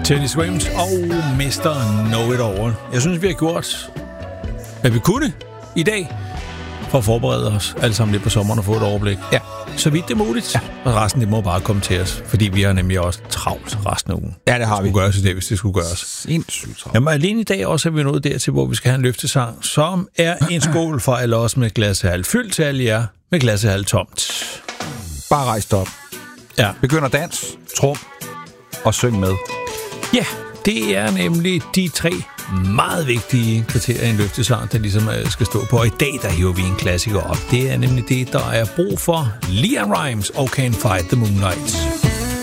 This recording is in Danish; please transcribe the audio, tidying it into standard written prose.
Tennis Williams og Mr. Know It All. Jeg synes, vi har gjort, hvad vi kunne i dag, for at forberede os alle sammen lidt på sommeren og få et overblik. Ja. Så vidt det er muligt. Ja. Og resten, det må bare komme til os, fordi vi har nemlig også travlt resten af ugen. Ja, det har vi. Det skulle gøres i dag, hvis det skulle gøres. Sindssygt travlt. Jamen, alene i dag også er vi nået dertil, hvor vi skal have en løftesang, som er en skål for alle os med glassehalv fyldt til alle jer med glassehalv tomt. Bare rejs dig op. Ja. Begynd at dans, trum og syng med. Ja, det er nemlig de 3 meget vigtige kriterier i en løftesang, der ligesom skal stå på. Og i dag, der hiver vi en klassiker op. Det er nemlig det, der er brug for. LeAnn Rimes og Can't Fight the Moonlight.